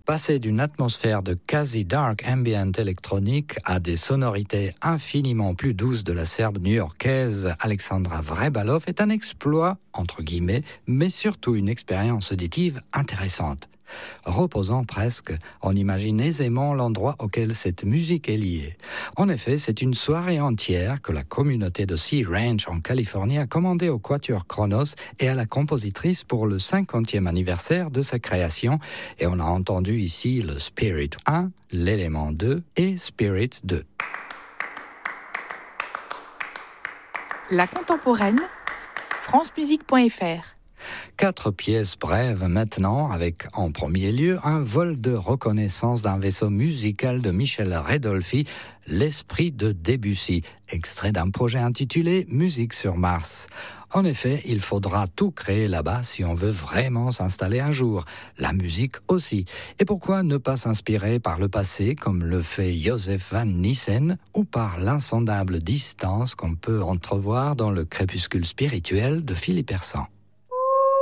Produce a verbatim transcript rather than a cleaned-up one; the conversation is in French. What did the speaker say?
Passer d'une atmosphère de quasi-dark ambient électronique à des sonorités infiniment plus douces de la Serbe new-yorkaise Alexandra Vrebalov est un exploit, entre guillemets, mais surtout une expérience auditive intéressante. Reposant presque, on imagine aisément l'endroit auquel cette musique est liée. En effet, c'est une soirée entière que la communauté de Sea Ranch en Californie a commandée au Quatuor Chronos et à la compositrice pour le cinquantième anniversaire de sa création. Et on a entendu ici le Spirit un, l'élément deux et Spirit deux. La contemporaine, france musique point f r. Quatre pièces brèves maintenant, avec en premier lieu un vol de reconnaissance d'un vaisseau musical de Michel Redolfi, L'Esprit de Debussy, extrait d'un projet intitulé Musique sur Mars. En effet, il faudra tout créer là-bas si on veut vraiment s'installer un jour. La musique aussi. Et pourquoi ne pas s'inspirer par le passé, comme le fait Joseph Van Nissen, ou par l'insondable distance qu'on peut entrevoir dans le crépuscule spirituel de Philippe Hersan.